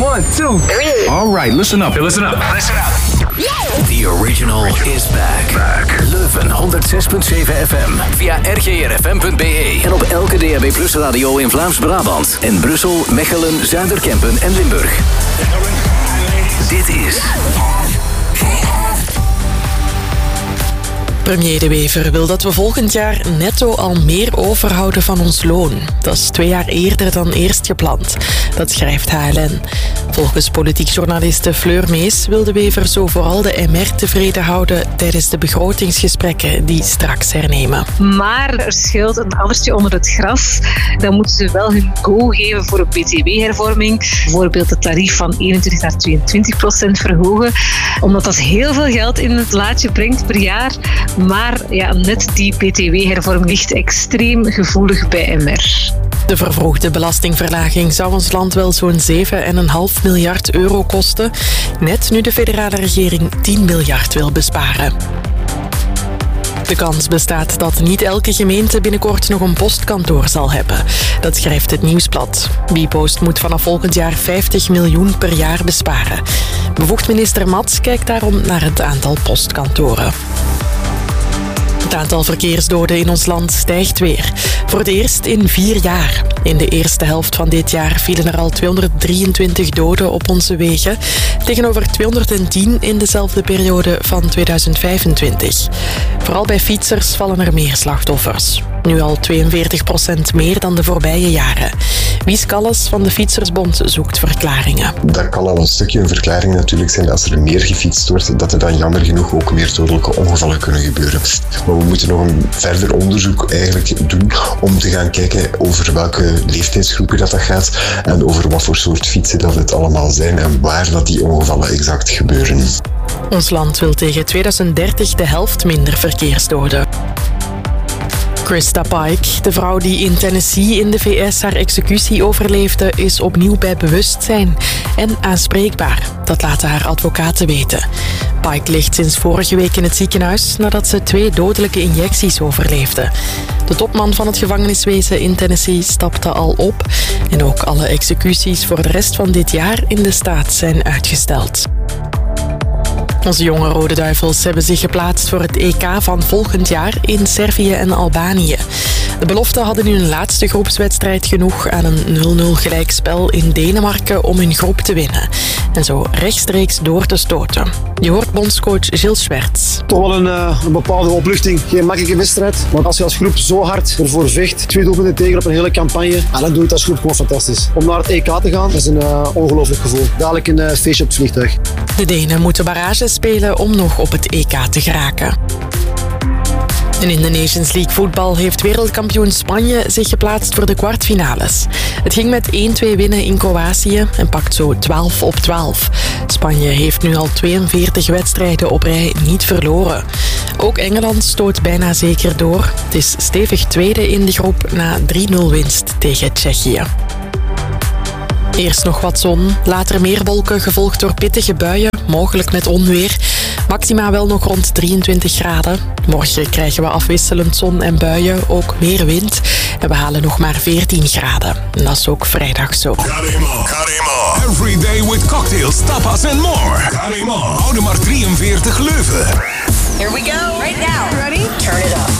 1, 2, 3. All right, listen up. Listen up. The original is back. Leuven 106.7 FM. Via rgrfm.be. En op elke DAB Plus radio in Vlaams-Brabant. En Brussel, Mechelen, Zuiderkempen en Limburg. Dit is... Premier De Wever wil dat we volgend jaar netto al meer overhouden van ons loon. Dat is 2 jaar eerder dan eerst gepland. Dat schrijft HLN. Volgens politiek journaliste Fleur Mees wil De Wever zo vooral de MR tevreden houden tijdens de begrotingsgesprekken die straks hernemen. Maar er schuilt een addertje onder het gras. Dan moeten ze wel hun go geven voor een btw-hervorming. Bijvoorbeeld het tarief van 21 naar 22% verhogen. Omdat dat heel veel geld in het laadje brengt per jaar. Maar ja, net die btw-hervorming ligt extreem gevoelig bij MR. De vervroegde belastingverlaging zou ons land wel zo'n 7,5 miljard euro kosten. Net nu de federale regering 10 miljard wil besparen. De kans bestaat dat niet elke gemeente binnenkort nog een postkantoor zal hebben. Dat schrijft het Nieuwsblad. Bpost moet vanaf volgend jaar 50 miljoen per jaar besparen. Bevoegd minister Mats kijkt daarom naar het aantal postkantoren. Het aantal verkeersdoden in ons land stijgt weer. Voor het eerst in 4 jaar. In de eerste helft van dit jaar vielen er al 223 doden op onze wegen, tegenover 210 in dezelfde periode van 2025. Vooral bij fietsers vallen er meer slachtoffers. Nu al 42% meer dan de voorbije jaren. Wies Kalles van de Fietsersbond zoekt verklaringen. Dat kan al een stukje een verklaring natuurlijk zijn als er meer gefietst wordt, dat er dan jammer genoeg ook meer dodelijke ongevallen kunnen gebeuren. Maar we moeten nog een verder onderzoek eigenlijk doen om te gaan kijken over welke leeftijdsgroepen dat gaat en over wat voor soort fietsen dat het allemaal zijn en waar dat die ongevallen exact gebeuren. Ons land wil tegen 2030 de helft minder verkeersdoden. Krista Pike, de vrouw die in Tennessee in de VS haar executie overleefde, is opnieuw bij bewustzijn en aanspreekbaar. Dat laten haar advocaten weten. Pike ligt sinds vorige week in het ziekenhuis nadat ze 2 dodelijke injecties overleefde. De topman van het gevangeniswezen in Tennessee stapte al op en ook alle executies voor de rest van dit jaar in de staat zijn uitgesteld. Onze jonge Rode Duivels hebben zich geplaatst voor het EK van volgend jaar in Servië en Albanië. De beloften hadden in hun laatste groepswedstrijd genoeg aan een 0-0 gelijkspel in Denemarken om hun groep te winnen. En zo rechtstreeks door te stoten. Je hoort bondscoach Gilles Schwertz. Toch wel een bepaalde opluchting. Geen makkelijke wedstrijd. Maar als je als groep zo hard ervoor vecht, 2 doelpunten tegen op een hele campagne, dan doe je het als groep gewoon fantastisch. Om naar het EK te gaan, is een ongelooflijk gevoel. Dadelijk een feestje op het vliegtuig. De Denen moeten barrage spelen om nog op het EK te geraken. En in de Nations League voetbal heeft wereldkampioen Spanje zich geplaatst voor de kwartfinales. Het ging met 1-2 winnen in Kroatië en pakt zo 12 op 12. Spanje heeft nu al 42 wedstrijden op rij niet verloren. Ook Engeland stoot bijna zeker door. Het is stevig tweede in de groep na 3-0 winst tegen Tsjechië. Eerst nog wat zon, later meer wolken, gevolgd door pittige buien, mogelijk met onweer. Maxima wel nog rond 23 graden. Morgen krijgen we afwisselend zon en buien, ook meer wind. En we halen nog maar 14 graden. En dat is ook vrijdag zo. Karima. Every day with cocktails, tapas and more. Karima. Oude maar 43 Leuven. Here we go. Right now. Ready? Turn it up.